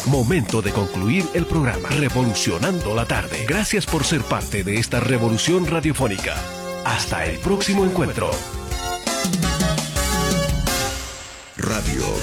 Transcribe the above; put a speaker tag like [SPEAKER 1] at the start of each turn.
[SPEAKER 1] Momento de concluir el programa Revolucionando la Tarde. Gracias por ser parte de esta revolución radiofónica. Hasta el próximo encuentro.